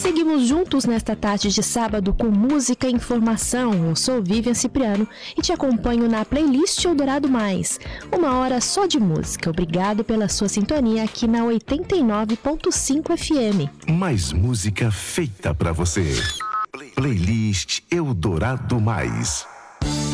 Seguimos juntos nesta tarde de sábado com música e informação. Eu sou Vivian Cipriano e te acompanho na playlist Eldorado Mais. 1 hora só de música. Obrigado pela sua sintonia aqui na 89.5 FM. Mais música feita pra você. Playlist Eldorado Mais.